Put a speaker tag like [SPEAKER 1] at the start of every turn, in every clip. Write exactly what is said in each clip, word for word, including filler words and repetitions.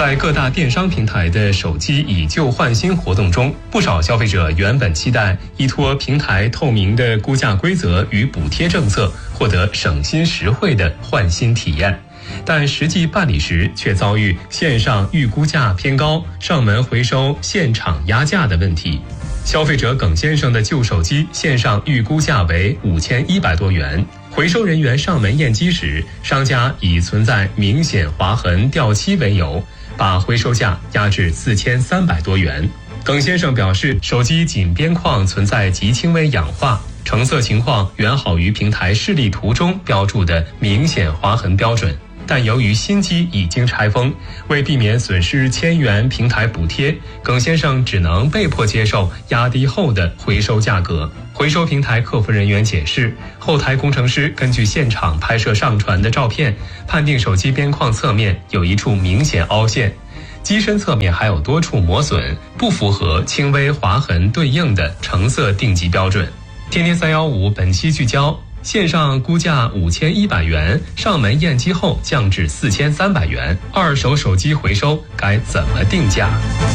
[SPEAKER 1] 在各大电商平台的手机以旧换新活动中，不少消费者原本期待依托平台透明的估价规则与补贴政策，获得省心实惠的换新体验。但实际办理时却遭遇线上预估价偏高、上门回收现场压价的问题。消费者耿先生的旧手机线上预估价为五千一百多元，回收人员上门验机时，商家以存在明显划痕、掉漆为由，把回收价压至四千三百多元。耿先生表示，手机仅边框存在极轻微氧化，成色情况远好于平台示例图中标注的明显划痕标准。但由于新机已经拆封，为避免损失千元平台补贴，耿先生只能被迫接受压低后的回收价格。回收平台客服人员解释，后台工程师根据现场拍摄上传的照片，判定手机边框侧面有一处明显凹陷，机身侧面还有多处磨损，不符合轻微划痕对应的成色定级标准。天天三一五本期聚焦：线上估价五千一百元，上门验机后降至四千三百元，二手手机回收该怎么定价？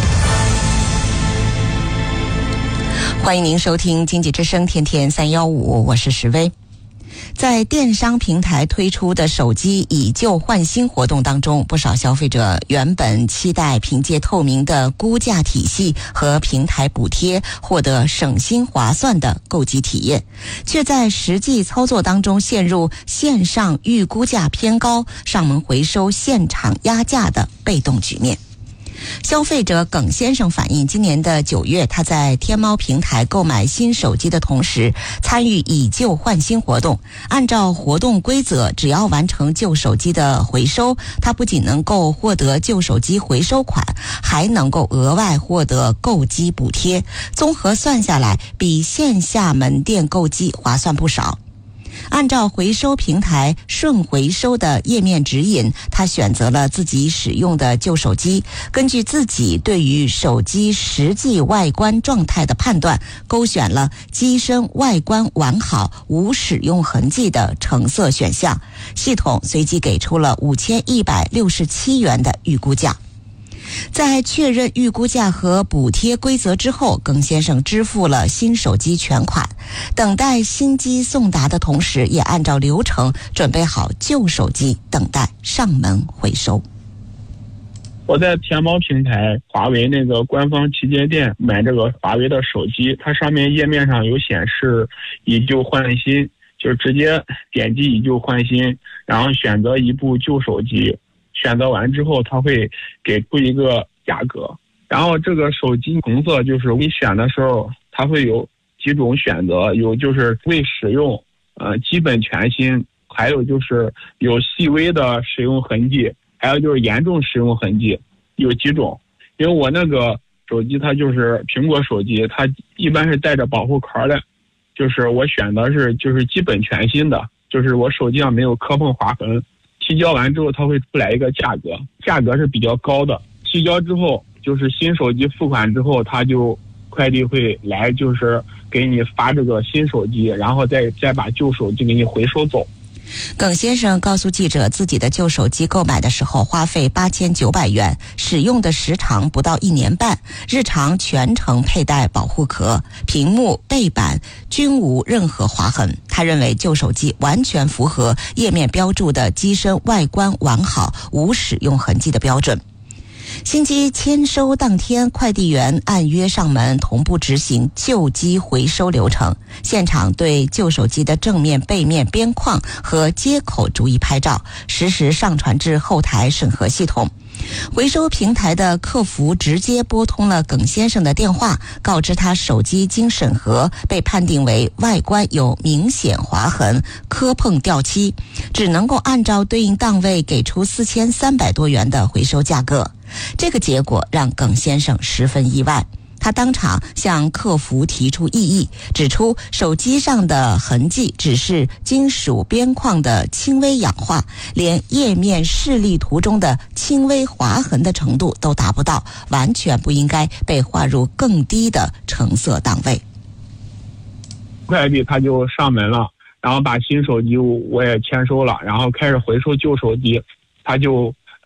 [SPEAKER 2] 欢迎您收听经济之声天天三一五，我是石薇。在电商平台推出的手机以旧换新活动当中，不少消费者原本期待凭借透明的估价体系和平台补贴获得省心划算的购机体验，却在实际操作当中陷入线上预估价偏高、上门回收现场压价的被动局面。消费者耿先生反映，今年的九月，他在天猫平台购买新手机的同时，参与以旧换新活动。按照活动规则，只要完成旧手机的回收，他不仅能够获得旧手机回收款，还能够额外获得购机补贴。综合算下来，比线下门店购机划算不少。按照回收平台顺回收的页面指引，他选择了自己使用的旧手机，根据自己对于手机实际外观状态的判断，勾选了机身外观完好、无使用痕迹的成色选项，系统随即给出了五千一百六十七元的预估价。在确认预估价和补贴规则之后，耿先生支付了新手机全款，等待新机送达的同时，也按照流程准备好旧手机，等待上门回收。
[SPEAKER 3] 我在天猫平台华为那个官方旗舰店买这个华为的手机，它上面页面上有显示以旧换新，就直接点击以旧换新，然后选择一部旧手机，选择完之后它会给出一个价格，然后这个手机红色就是你选的时候它会有几种选择，有就是未使用，呃，基本全新，还有就是有细微的使用痕迹，还有就是严重使用痕迹，有几种。因为我那个手机它就是苹果手机，它一般是带着保护壳的，就是我选的是就是基本全新的，就是我手机上没有磕碰划痕。提交完之后它会出来一个价格，价格是比较高的。提交之后就是新手机付款之后，它就快递会来，就是给你发这个新手机，然后再再把旧手机给你回收走。
[SPEAKER 2] 耿先生告诉记者，自己的旧手机购买的时候花费八千九百元，使用的时长不到一年半，日常全程佩戴保护壳，屏幕、背板均无任何划痕。他认为旧手机完全符合页面标注的机身外观完好、无使用痕迹的标准。新机签收当天，快递员按约上门，同步执行旧机回收流程，现场对旧手机的正面、背面边框和接口逐一拍照，实时上传至后台审核系统。回收平台的客服直接拨通了耿先生的电话，告知他手机经审核被判定为外观有明显划痕、磕碰掉漆，只能够按照对应档位给出四千三百多元的回收价格。这个结果让耿先生十分意外，他当场向客服提出异议，指出手机上的痕迹只是金属边框的轻微氧化，连页面示例图中的轻微划痕的程度都达不到，完全不应该被划入更低的成色档位。
[SPEAKER 3] 快递他就上门了，然后把新手机我也签收了，然后开始回收旧手机，他就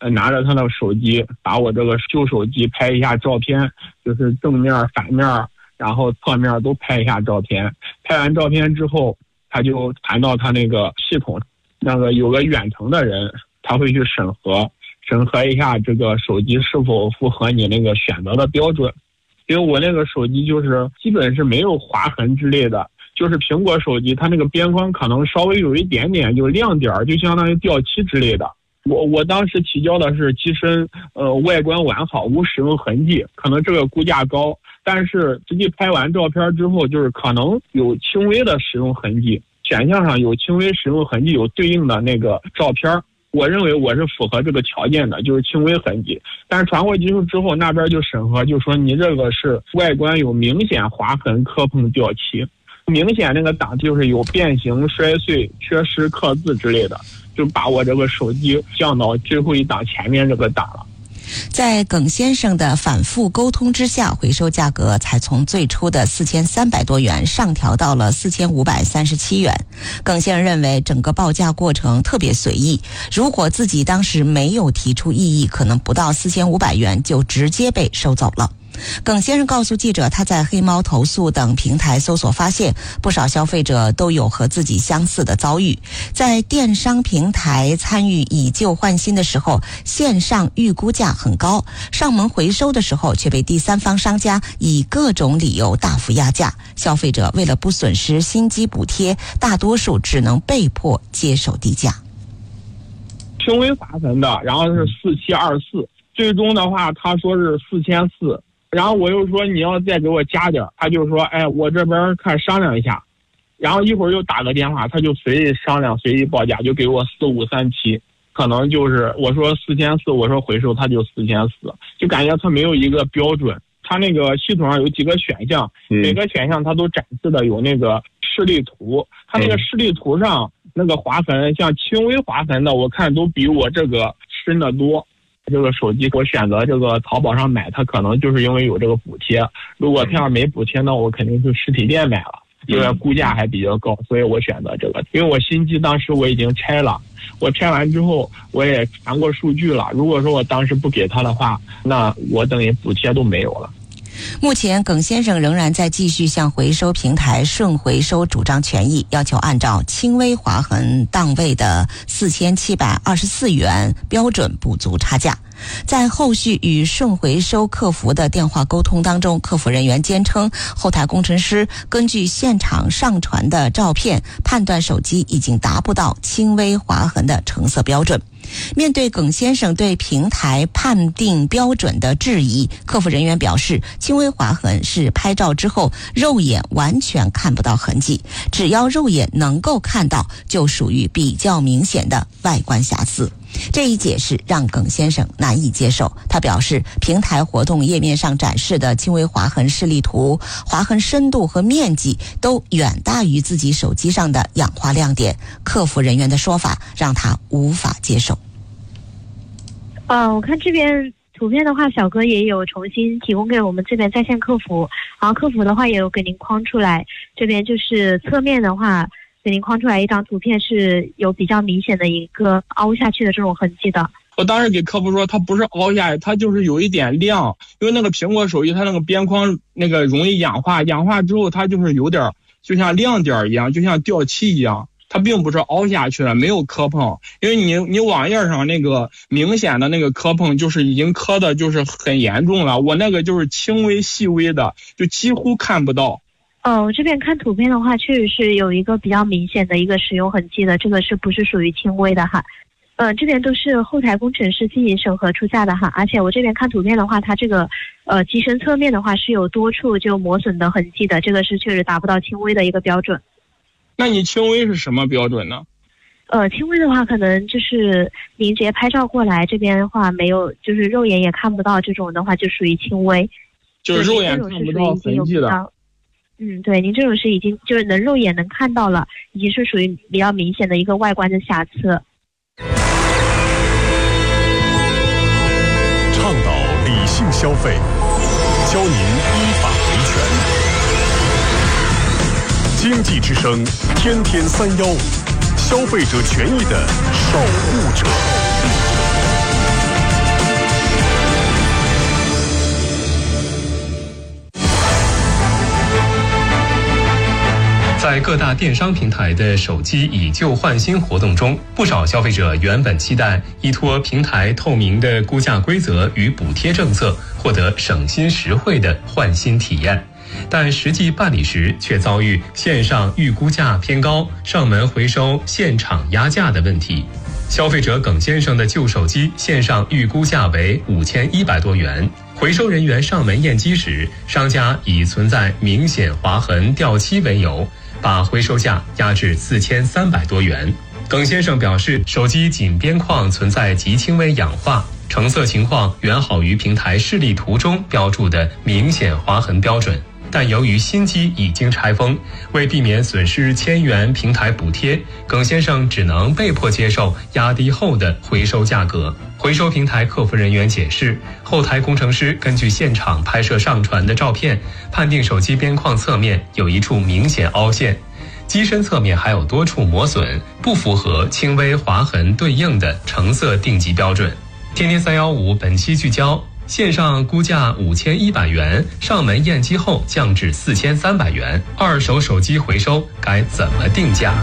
[SPEAKER 3] 呃拿着他的手机，把我这个旧手机拍一下照片，就是正面、反面，然后侧面都拍一下照片。拍完照片之后，他就传到他那个系统，那个有个远程的人，他会去审核，审核一下这个手机是否符合你那个选择的标准。因为我那个手机就是基本是没有划痕之类的，就是苹果手机它那个边框可能稍微有一点点就亮点，就相当于掉漆之类的。我我当时提交的是机身呃外观完好，无使用痕迹，可能这个估价高，但是实际拍完照片之后，就是可能有轻微的使用痕迹，选项上有轻微使用痕迹，有对应的那个照片。我认为我是符合这个条件的，就是轻微痕迹。但是传过技术之后，那边就审核，就说你这个是外观有明显划痕、磕碰、掉漆，明显那个档就是有变形、摔碎、缺失、刻字之类的，就把我这个手机降到最后一档前面这个档了。
[SPEAKER 2] 在耿先生的反复沟通之下，回收价格才从最初的四千三百多元上调到了四千五百三十七元。耿先生认为整个报价过程特别随意，如果自己当时没有提出异议，可能不到四千五百元就直接被收走了。耿先生告诉记者，他在黑猫投诉等平台搜索发现，不少消费者都有和自己相似的遭遇。在电商平台参与以旧换新的时候，线上预估价很高，上门回收的时候却被第三方商家以各种理由大幅压价。消费者为了不损失新机补贴，大多数只能被迫接受低价。
[SPEAKER 3] 轻微划痕的，然后是四七二四，最终的话他说是四千四。然后我又说你要再给我加点，他就说哎我这边看商量一下，然后一会儿又打个电话，他就随意商量随意报价，就给我四五三七，可能就是我说四千四，我说回收他就四千四，就感觉他没有一个标准。他那个系统上有几个选项，嗯、每个选项他都展示的有那个示例图，他那个示例图上那个划痕，像轻微划痕的，我看都比我这个深得多。这个手机我选择这个淘宝上买，它可能就是因为有这个补贴，如果它要没补贴呢，我肯定去实体店买了，因为估价还比较高，所以我选择这个。因为我新机当时我已经拆了，我拆完之后我也传过数据了，如果说我当时不给他的话，那我等于补贴都没有了。
[SPEAKER 2] 目前耿先生仍然在继续向回收平台顺回收主张权益，要求按照轻微划痕档位的四千七百二十四元标准补足差价。在后续与顺回收客服的电话沟通当中，客服人员坚称后台工程师根据现场上传的照片判断手机已经达不到轻微划痕的成色标准。面对耿先生对平台判定标准的质疑，客服人员表示，轻微划痕是拍照之后肉眼完全看不到痕迹，只要肉眼能够看到，就属于比较明显的外观瑕疵。这一解释让耿先生难以接受，他表示平台活动页面上展示的轻微划痕示例图，划痕深度和面积都远大于自己手机上的氧化亮点，客服人员的说法让他无法接受。
[SPEAKER 4] 呃，我看这边图片的话，小哥也有重新提供给我们这边在线客服，然后客服的话也有给您框出来，这边就是侧面的话给您框出来一张图片，是有比较明显的一个凹下去的这种痕迹的。
[SPEAKER 3] 我当时给客服说，它不是凹下去，它就是有一点亮，因为那个苹果手机它那个边框那个容易氧化，氧化之后它就是有点就像亮点一样，就像掉漆一样，它并不是凹下去了，没有磕碰。因为你你网页上那个明显的那个磕碰就是已经磕的就是很严重了，我那个就是轻微细微的，就几乎看不到。
[SPEAKER 4] 哦，这边看图片的话，确实是有一个比较明显的一个使用痕迹的，这个是不是属于轻微的哈？呃，这边都是后台工程师进行审核出价的哈，而且我这边看图片的话，它这个呃机身侧面的话是有多处就磨损的痕迹的，这个是确实达不到轻微的一个标准。
[SPEAKER 3] 那你轻微是什么标准呢？
[SPEAKER 4] 呃，轻微的话可能就是您直接拍照过来，这边的话没有，就是肉眼也看不到，这种的话就属于轻微，
[SPEAKER 3] 就是肉眼看不到痕迹的。
[SPEAKER 4] 嗯，对，您这种是已经就是能肉眼能看到了，已经是属于比较明显的一个外观的瑕疵。
[SPEAKER 5] 倡导理性消费，教您依法维权。经济之声，天天三幺五，消费者权益的守护者。
[SPEAKER 1] 在各大电商平台的手机以旧换新活动中，不少消费者原本期待依托平台透明的估价规则与补贴政策，获得省心实惠的换新体验，但实际办理时却遭遇线上预估价偏高、上门回收现场压价的问题。消费者耿先生的旧手机线上预估价为五千一百多元，回收人员上门验机时，商家以存在明显划痕、掉漆为由，把回收价压至四千三百多元。耿先生表示，手机仅边框存在极轻微氧化，成色情况远好于平台示例图中标注的明显划痕标准。但由于新机已经拆封，为避免损失千元平台补贴，耿先生只能被迫接受压低后的回收价格。回收平台客服人员解释，后台工程师根据现场拍摄上传的照片，判定手机边框侧面有一处明显凹陷，机身侧面还有多处磨损，不符合轻微划痕对应的成色定级标准。天天三一五本期聚焦。线上估价五千一百元，上门验机后降至四千三百元，二手手机回收该怎么定价？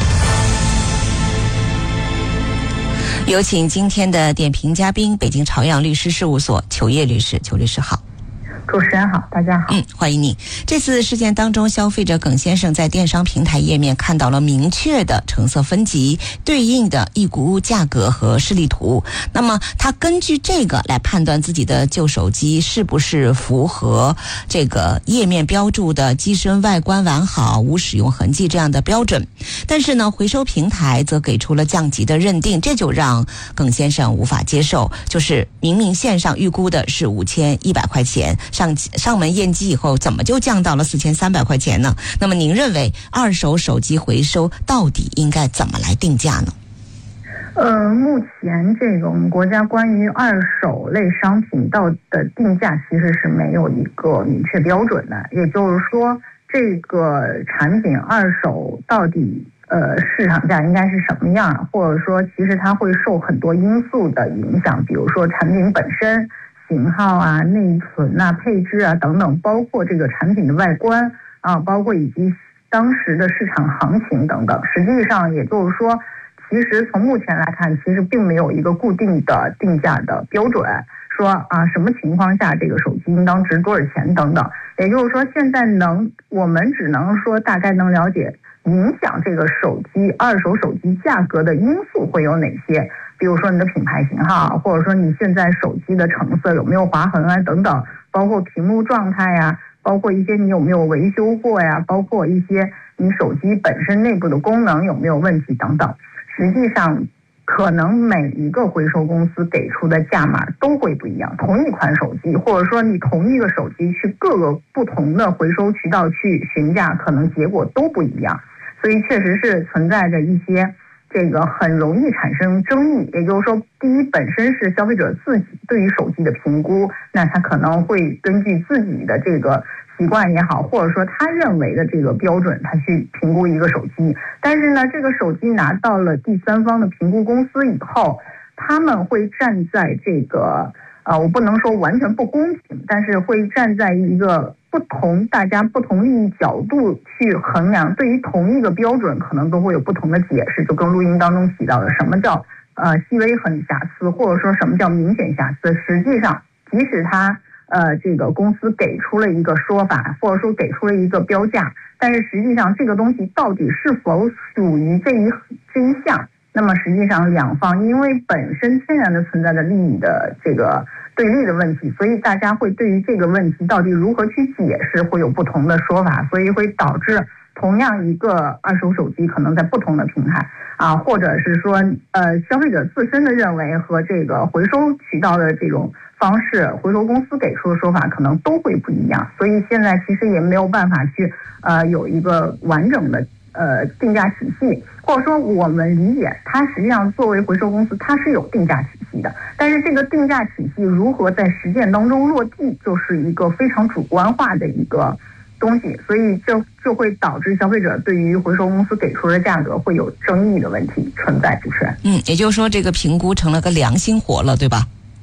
[SPEAKER 2] 有请今天的点评嘉宾，北京朝阳律师事务所裘烨律师。裘律师好。
[SPEAKER 6] 主持人好，大家好。
[SPEAKER 2] 嗯，欢迎你。这次事件当中，消费者耿先生在电商平台页面看到了明确的成色分级、对应的预估价格和示例图。那么，他根据这个来判断自己的旧手机是不是符合这个页面标注的机身外观完好、无使用痕迹这样的标准。但是呢，回收平台则给出了降级的认定，这就让耿先生无法接受。就是明明线上预估的是五千一百块钱。上上门验机以后，怎么就降到了四千三百块钱呢？那么您认为二手手机回收到底应该怎么来定价呢？
[SPEAKER 6] 呃，目前这个我们国家关于二手类商品到的定价其实是没有一个明确标准的，也就是说，这个产品二手到底呃市场价应该是什么样，或者说其实它会受很多因素的影响，比如说产品本身。型号啊、内存啊、配置啊等等，包括这个产品的外观啊，包括以及当时的市场行情等等。实际上，也就是说，其实从目前来看，其实并没有一个固定的定价的标准，说啊什么情况下这个手机应当值多少钱等等。也就是说，现在能我们只能说大概能了解影响这个手机二手手机价格的因素会有哪些。比如说你的品牌型号，或者说你现在手机的成色有没有划痕啊等等，包括屏幕状态呀，包括一些你有没有维修过呀，包括一些你手机本身内部的功能有没有问题等等。实际上可能每一个回收公司给出的价码都会不一样，同一款手机或者说你同一个手机去各个不同的回收渠道去询价，可能结果都不一样，所以确实是存在着一些这个很容易产生争议。也就是说，第一，本身是消费者自己对于手机的评估，那他可能会根据自己的这个习惯也好，或者说他认为的这个标准，他去评估一个手机。但是呢，这个手机拿到了第三方的评估公司以后，他们会站在这个呃，我不能说完全不公平，但是会站在一个不同大家不同利益角度去衡量，对于同一个标准可能都会有不同的解释。就跟录音当中提到的，什么叫呃细微很瑕疵，或者说什么叫明显瑕疵，实际上即使他呃这个公司给出了一个说法，或者说给出了一个标价，但是实际上这个东西到底是否属于这一这一项，那么实际上两方因为本身天然的存在着利益的这个对立的问题，所以大家会对于这个问题到底如何去解释会有不同的说法，所以会导致同样一个二手手机可能在不同的平台啊，或者是说呃消费者自身的认为和这个回收渠道的这种方式，回收公司给出的说法可能都会不一样，所以现在其实也没有办法去呃有一个完整的呃定价体系，或者说我们理解它实际上作为回收公司它是有定价体系的，但是这个定价体系如何在实践当中落地，就是一个非常主观化的一个东西，所以就就会导致消费者对于回收公司给出的价格会有争议的问题存在。主持人，
[SPEAKER 2] 嗯，也就是说这个评估成了个良心活了，对吧？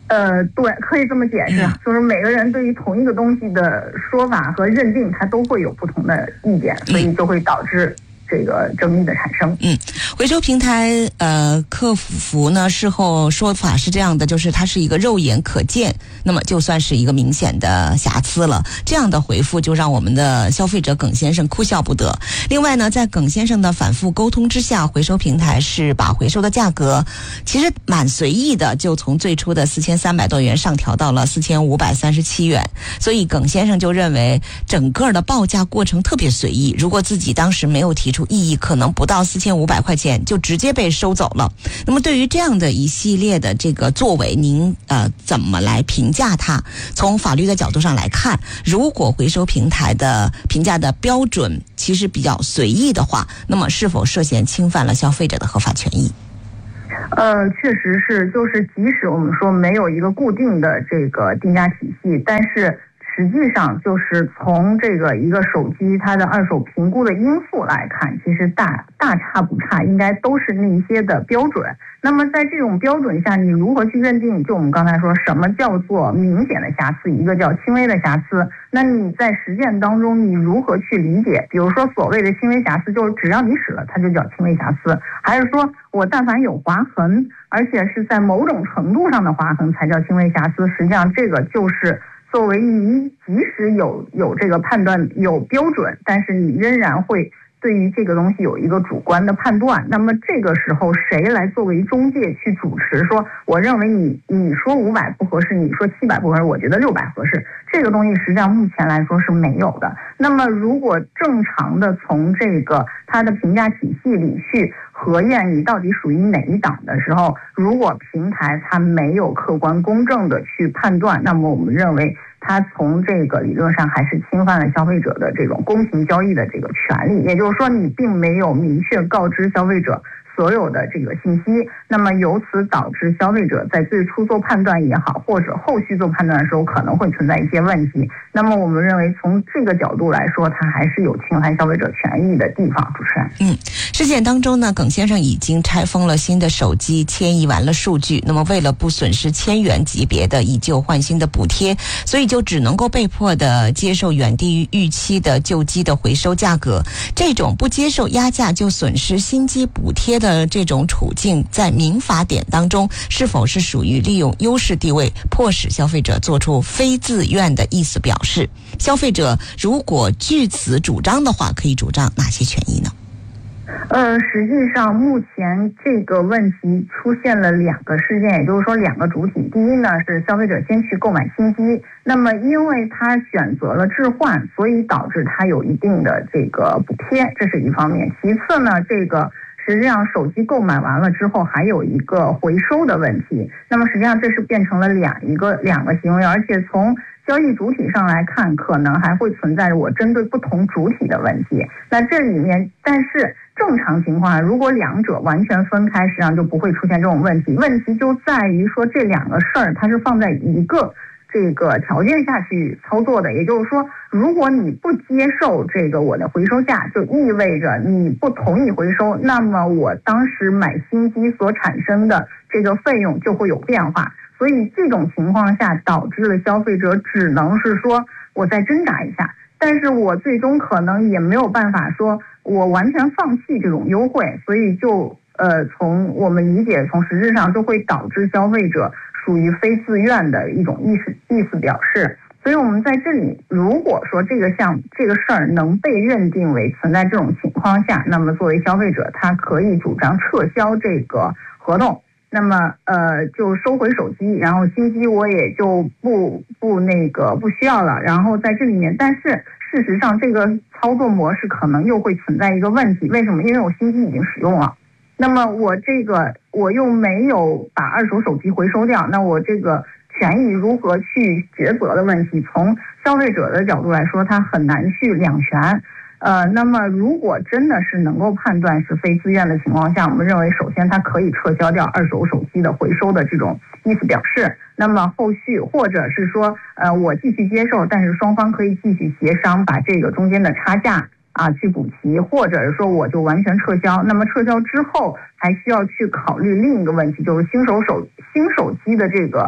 [SPEAKER 6] 呃，对，可以这么解释，就是每个人对于同一个东西的说法和认定，它都会有不同的意见，所以就会导致这个争议的产生。
[SPEAKER 2] 嗯，回收平台呃客服呢事后说法是这样的，就是它是一个肉眼可见，那么就算是一个明显的瑕疵了。这样的回复就让我们的消费者耿先生哭笑不得。另外呢，在耿先生的反复沟通之下，回收平台是把回收的价格其实蛮随意的，就从最初的四千三百多元上调到了四千五百三十七元。所以耿先生就认为整个的报价过程特别随意，如果自己当时没有提出异议，可能不到四千五百块钱就直接被收走了。那么对于这样的一系列的这个作为，您呃怎么来评价它？从法律的角度上来看，如果回收平台的评价的标准其实比较随意的话，那么是否涉嫌侵犯了消费者的合法权益？
[SPEAKER 6] 呃，确实是，就是即使我们说没有一个固定的这个定价体系，但是实际上就是从这个一个手机它的二手评估的因素来看，其实大大差不差，应该都是那一些的标准。那么在这种标准下，你如何去认定？就我们刚才说，什么叫做明显的瑕疵，一个叫轻微的瑕疵。那你在实践当中，你如何去理解？比如说所谓的轻微瑕疵，就是只要你使了，它就叫轻微瑕疵，还是说我但凡有划痕，而且是在某种程度上的划痕才叫轻微瑕疵？实际上这个就是作为你即使有有这个判断有标准，但是你仍然会对于这个东西有一个主观的判断。那么这个时候谁来作为中介去主持，说我认为你你说五百不合适，你说七百不合适，我觉得六百合适，这个东西实际上目前来说是没有的。那么如果正常的从这个它的评价体系里去核验你到底属于哪一档的时候，如果平台它没有客观公正的去判断，那么我们认为它从这个理论上还是侵犯了消费者的这种公平交易的这个权利。也就是说，你并没有明确告知消费者所有的这个信息，那么由此导致消费者在最初做判断也好，或者后续做判断的时候可能会存在一些问题。那么我们认为从这个角度来说，它还是有侵害消费者权益的地方。主持人，
[SPEAKER 2] 嗯，事件当中呢，耿先生已经拆封了新的手机，迁移完了数据。那么为了不损失千元级别的以旧换新的补贴，所以就只能够被迫的接受远低于预期的旧机的回收价格。这种不接受压价就损失新机补贴的这种处境，在民法典当中是否是属于利用优势地位迫使消费者做出非自愿的意思表示？消费者如果据此主张的话，可以主张哪些权益呢？
[SPEAKER 6] 呃，实际上目前这个问题出现了两个事件，也就是说两个主体。第一呢，是消费者先去购买新机，那么因为他选择了置换，所以导致他有一定的这个补贴，这是一方面。其次呢，这个实际上手机购买完了之后还有一个回收的问题，那么实际上这是变成了两一个两个行为，而且从交易主体上来看，可能还会存在我针对不同主体的问题。那这里面，但是正常情况下，如果两者完全分开，实际上就不会出现这种问题。问题就在于说这两个事儿它是放在一个这个条件下去操作的，也就是说，如果你不接受这个我的回收价，就意味着你不同意回收，那么我当时买新机所产生的这个费用就会有变化。所以这种情况下导致了消费者只能是说我再挣扎一下，但是我最终可能也没有办法说我完全放弃这种优惠，所以就呃从我们理解，从实质上就会导致消费者属于非自愿的一种意思意思表示。所以我们在这里，如果说这个项这个事儿能被认定为存在这种情况下，那么作为消费者，他可以主张撤销这个合同。那么呃就收回手机，然后新机我也就不不那个不需要了。然后在这里面，但是事实上这个操作模式可能又会存在一个问题，为什么？因为我新机已经使用了，那么我这个我又没有把二手手机回收掉，那我这个权益如何去抉择的问题，从消费者的角度来说，他很难去两全。呃，那么如果真的是能够判断是非自愿的情况下，我们认为首先它可以撤销掉二手手机的回收的这种意思表示，那么后续或者是说呃我继续接受，但是双方可以继续协商把这个中间的差价啊去补齐，或者是说我就完全撤销。那么撤销之后还需要去考虑另一个问题，就是新手手新手机的这个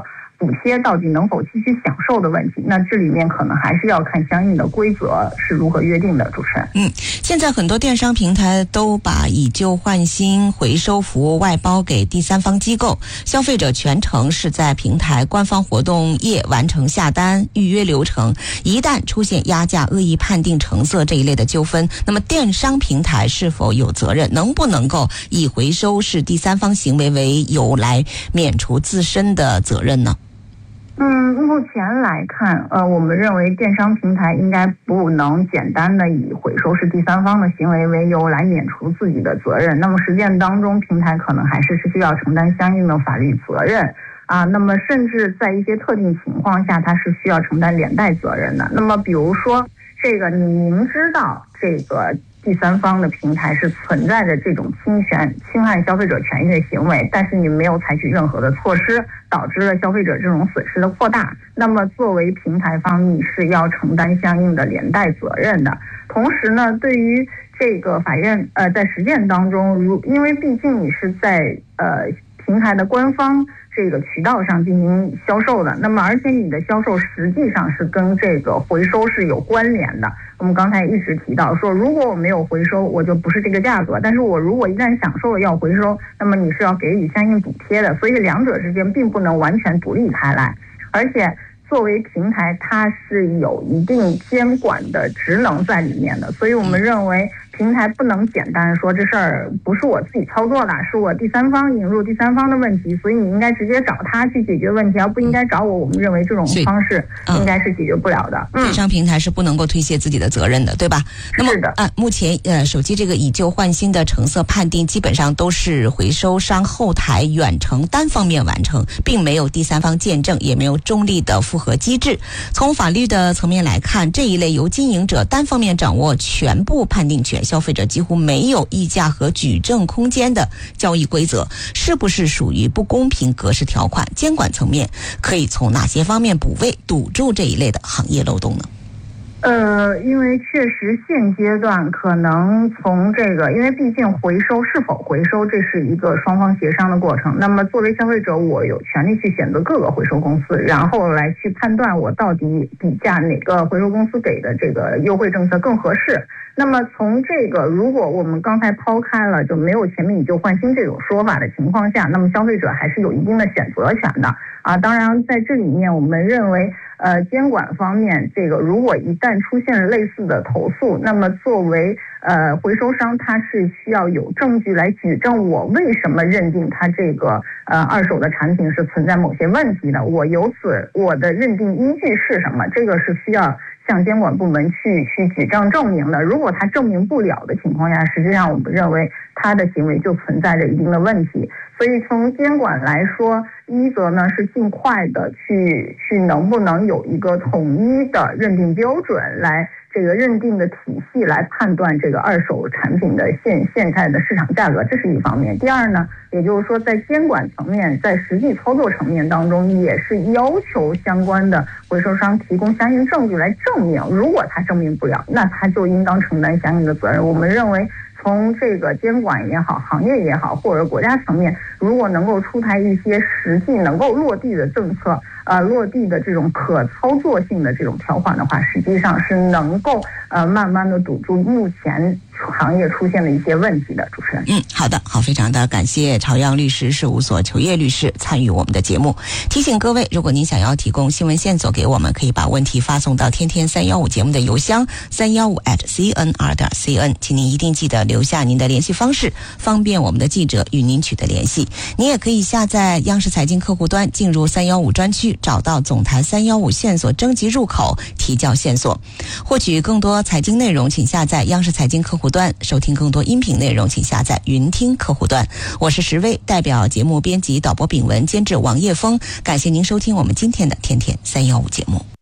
[SPEAKER 6] 补贴到底能否继续享受的问题。那这里面可能还是要看相应的规则是如何约定的。主持人，
[SPEAKER 2] 嗯，现在很多电商平台都把以旧换新回收服务外包给第三方机构，消费者全程是在平台官方活动页完成下单预约流程。一旦出现压价、恶意判定成色这一类的纠纷，那么电商平台是否有责任？能不能够以回收是第三方行为为由来免除自身的责任呢？
[SPEAKER 6] 嗯，目前来看，呃，我们认为电商平台应该不能简单的以回收是第三方的行为为由来免除自己的责任。那么实践当中，平台可能还是是需要承担相应的法律责任啊。那么甚至在一些特定情况下，它是需要承担连带责任的。那么比如说，这个你明知道这个第三方的平台是存在着这种侵权、侵害消费者权益的行为，但是你没有采取任何的措施，导致了消费者这种损失的扩大，那么作为平台方你是要承担相应的连带责任的。同时呢，对于这个法院呃在实践当中，如因为毕竟你是在呃平台的官方这个渠道上进行销售的，那么而且你的销售实际上是跟这个回收是有关联的。我们刚才一直提到说，如果我没有回收，我就不是这个价格，但是我如果一旦享受了要回收，那么你是要给予相应补贴的，所以两者之间并不能完全独立开来。而且作为平台，它是有一定监管的职能在里面的，所以我们认为平台不能简单说这事儿不是我自己操作的，是我第三方引入第三方的问题，所以你应该直接找他去解决问题，而不应该找我。我们认为这种方式应该是解决不了的。
[SPEAKER 2] 嗯，电商平台是不能够推卸自己的责任的，对吧？那么
[SPEAKER 6] 是的
[SPEAKER 2] 啊，目前呃手机这个以旧换新的成色判定基本上都是回收商后台远程单方面完成，并没有第三方见证，也没有中立的复核机制。从法律的层面来看，这一类由经营者单方面掌握全部判定权，消费者几乎没有议价和举证空间的交易规则，是不是属于不公平格式条款？监管层面可以从哪些方面补位，堵住这一类的行业漏洞呢？
[SPEAKER 6] 呃，因为确实现阶段可能从这个，因为毕竟回收是否回收，这是一个双方协商的过程。那么作为消费者，我有权利去选择各个回收公司，然后来去判断我到底比价哪个回收公司给的这个优惠政策更合适。那么从这个，如果我们刚才抛开了就没有前面以旧换新这种说法的情况下，那么消费者还是有一定的选择权的啊。当然在这里面我们认为呃监管方面，这个如果一旦出现了类似的投诉，那么作为呃回收商，他是需要有证据来举证我为什么认定他这个呃二手的产品是存在某些问题的，我由此我的认定依据是什么，这个是需要向监管部门去去举证证明的。如果他证明不了的情况下，实际上我们认为他的行为就存在着一定的问题。所以从监管来说，一则呢是尽快的去去能不能有一个统一的认定标准，来这个认定的体系来判断这个二手产品的现现在的市场价格，这是一方面。第二呢，也就是说在监管层面，在实际操作层面当中，也是要求相关的回收商提供相应证据来证明，如果他证明不了，那他就应当承担相应的责任。我们认为从这个监管也好，行业也好，或者国家层面，如果能够出台一些实际能够落地的政策，呃，落地的这种可操作性的这种条款的话，实际上是能够呃慢慢的堵住目前行业出现的一些问题的。主持人，
[SPEAKER 2] 嗯，好的，好，非常的感谢朝阳律师事务所裘烨律师参与我们的节目。提醒各位，如果您想要提供新闻线索给我们，可以把问题发送到天天三一五节目的邮箱三一五 at c n r 点 c n， 请您一定记得留下您的联系方式，方便我们的记者与您取得联系。您也可以下载央视财经客户端，进入三一五专区，找到总台三一五线索征集入口，提交线索。获取更多财经内容，请下载央视财经客户端，收听更多音频内容，请下载云听客户端。我是石薇，代表节目编辑导播炳文，监制王叶峰，感谢您收听我们今天的天天三一五节目。